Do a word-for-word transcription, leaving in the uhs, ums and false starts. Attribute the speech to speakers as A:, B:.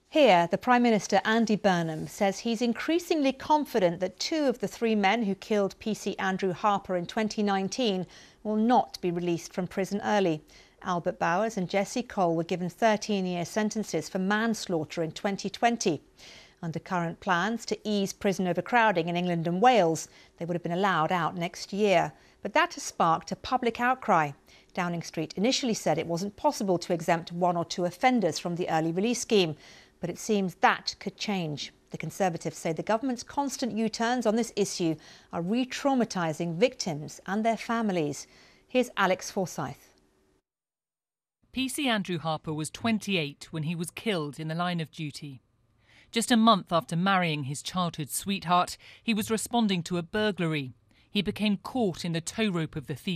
A: Here, the Prime Minister, Andy Burnham, says he's increasingly confident that two of the three men who killed P C Andrew Harper in twenty nineteen will not be released from prison early. Albert Bowers and Jesse Cole were given thirteen-year sentences for manslaughter in twenty twenty. Under current plans to ease prison overcrowding in England and Wales, they would have been allowed out next year. But that has sparked a public outcry. Downing Street initially said it wasn't possible to exempt one or two offenders from the early release scheme, but it seems that could change. The Conservatives say the government's constant U-turns on this issue are re-traumatising victims and their families. Here's Alex Forsyth.
B: P C Andrew Harper was twenty-eight when he was killed in the line of duty. Just a month after marrying his childhood sweetheart, he was responding to a burglary. He became caught in the tow rope of the thief.